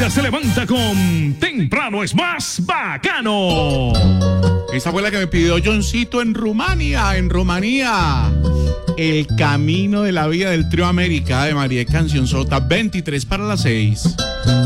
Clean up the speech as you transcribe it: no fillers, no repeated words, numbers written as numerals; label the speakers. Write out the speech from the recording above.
Speaker 1: vida se levanta con Temprano es más bacano.
Speaker 2: Esa fue la que me pidió Johncito en Rumania, El camino de la vida del trío América de María Cancionzota, 23 para las 6.